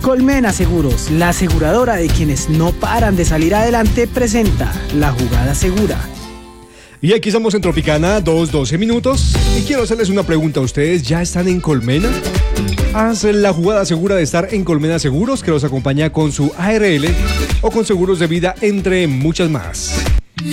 Colmena Seguros, la aseguradora de quienes no paran de salir adelante, presenta La Jugada Segura. Y aquí estamos en Tropicana, 2:12 minutos. Y quiero hacerles una pregunta. ¿Ustedes ya están en Colmena? Hacen la jugada segura de estar en Colmena Seguros, que los acompaña con su ARL o con seguros de vida, entre muchas más.